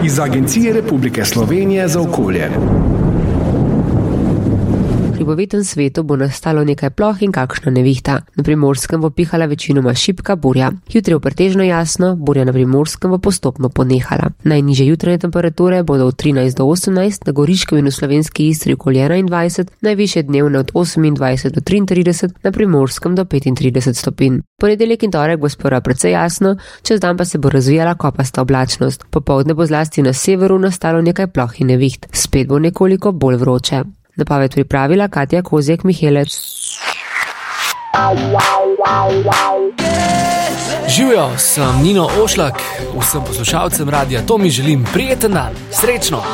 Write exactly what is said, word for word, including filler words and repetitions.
iz Agencije Republike Slovenije za okolje. V hribovitem svetu bo nastalo nekaj ploh in kakšna nevihta. Na Primorskem bo pihala večinoma šibka burja. Jutri bo pretežno jasno, burja na Primorskem bo postopno ponehala. Najnižje jutranje temperature bodo od trinajst do osemnajst, na Goriškem in v Slovenski Istri okoli enaindvajset, najvišje dnevne od osemindvajset do triintrideset, na Primorskem do petintrideset stopinj. Ponedeljek in torek bo sprva precej jasno, čez dan pa se bo razvijala kopasta oblačnost. Popoldne bo zlasti na severu nastalo nekaj ploh in neviht. Spet bo nekoliko bolj vroče. Napoved pripravila Katja Kozjek-Mihelec. Živjo, sem Nino Ošlak, vsem poslušalcem Radia Tomi želim prijeten dan. Srečno!